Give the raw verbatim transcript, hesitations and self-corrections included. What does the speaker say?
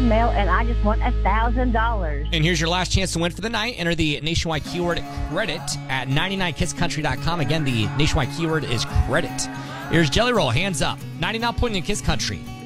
mail, and I just want a thousand dollars. And here's your last chance to win for the night. Enter the nationwide keyword credit at ninety-nine kiss country dot com. Again, the nationwide keyword is credit. Here's Jelly Roll, Hands Up. ninety-nine point in Kiss Country.